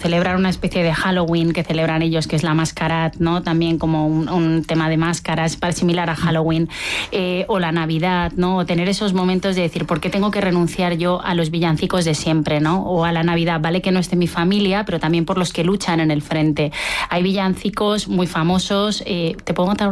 celebrar una especie de Halloween que celebran ellos, que es la mascarad, ¿no? También como un tema de máscaras similar a Halloween, o la Navidad, ¿no? O tener esos momentos de decir, ¿por qué tengo que renunciar yo a los villancicos de siempre, ¿no? O a la Navidad, vale que no esté mi familia, pero también por los que luchan en el frente. Hay villancicos muy famosos. ¿Te puedo contar